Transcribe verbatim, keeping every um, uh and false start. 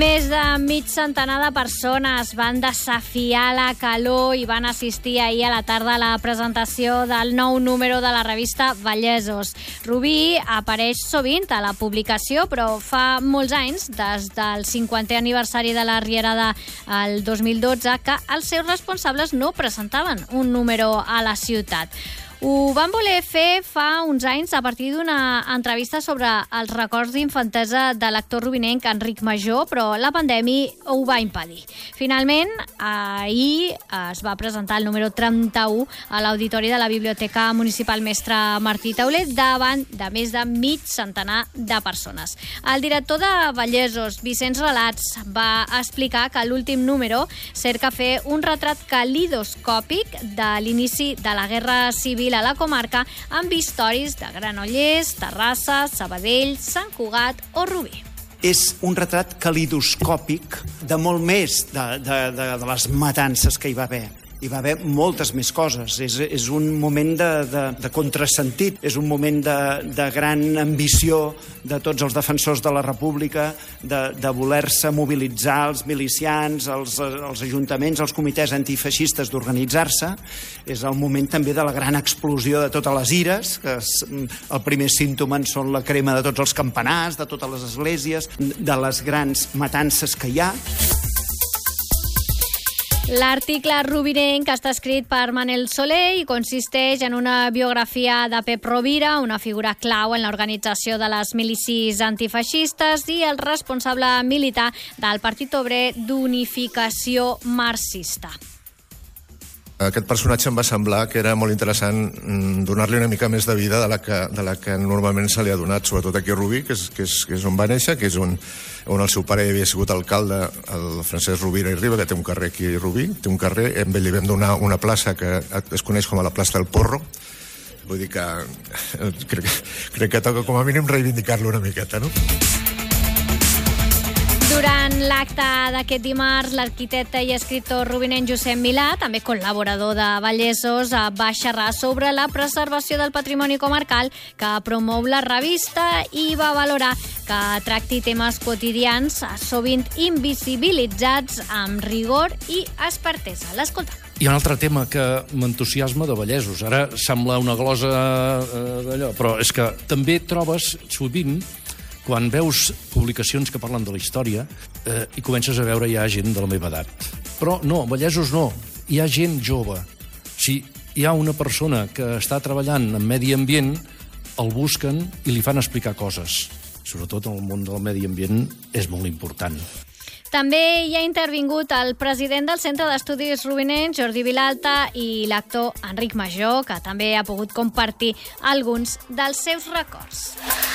Més de mig centenar de persones van desafiar la calor i van assistir ahir a la tarda a la presentació del nou número de la revista Vallesos. Rubí apareix sovint a la publicació, però fa molts anys, des del cinquantè aniversari de la Rierada el dos mil dotze, que els seus responsables no presentaven un número a la ciutat. Ho van voler fer fa uns anys a partir d'una entrevista sobre els records d'infantesa de l'actor rubinenc Enric Majó, però la pandèmia ho va impedir. Finalment, ahir es va presentar el número trenta-u a l'auditori de la Biblioteca Municipal Mestre Martí Tauler davant de més de mig centenar de persones. El director de Vallesos, Vicenç Relats, va explicar que l'últim número cerca fer un retrat calidoscòpic de l'inici de la Guerra Civil a la comarca amb històries de Granollers, Terrassa, Sabadell, Sant Cugat o Rubí. És un retrat calidoscòpic de molt més de, de, de, de les matances que hi va haver. Hi va haver moltes més coses. És, és un moment de, de, de contrasentit, és un moment de, de gran ambició de tots els defensors de la República, de, de voler-se mobilitzar els milicians, els, els ajuntaments, els comitès antifeixistes d'organitzar-se. És el moment també de la gran explosió de totes les ires, que és, el primer símptoma en són la crema de tots els campanars, de totes les esglésies, de les grans matances que hi ha. L'article rubinenc està escrit per Manel Soler i consisteix en una biografia de Pep Rovira, una figura clau en l'organització de les milícies antifeixistes i el responsable militar del Partit Obrer d'Unificació Marxista. Aquest personatge em va semblar que era molt interessant donar-li una mica més de vida de la que, de la que normalment se li ha donat, sobretot aquí a Rubí, que és, que és, que és on va néixer, que és on, on el seu pare havia sigut alcalde, el Francesc Rovira i Riba, que té un carrer aquí a Rubí, té un carrer, a ell li vam donar una plaça que es coneix com a la plaça del Porro. Vull dir que crec, crec que toca com a mínim reivindicar-lo una miqueta, no? Durant l'acte d'aquest dimarts, l'arquitecte i escriptor rubinenc Josep Milà, també col·laborador de Vallesos, va xerrar sobre la preservació del patrimoni comarcal que promou la revista i va valorar que tracti temes quotidians sovint invisibilitzats amb rigor i expertesa. L'escolta. Hi ha un altre tema que m'entusiasma de Vallesos. Ara sembla una glosa eh, d'allò, però és que també trobes sovint, quan veus publicacions que parlen de la història eh, i comences a veure hi ha gent de la meva edat. Però no, Vallesos no, hi ha gent jove. Si hi ha una persona que està treballant en medi ambient, el busquen i li fan explicar coses. Sobretot en el món del medi ambient és molt important. També hi ha intervingut el president del Centre d'Estudis Rubinencs, Jordi Vilalta, i l'actor Enric Majó, que també ha pogut compartir alguns dels seus records.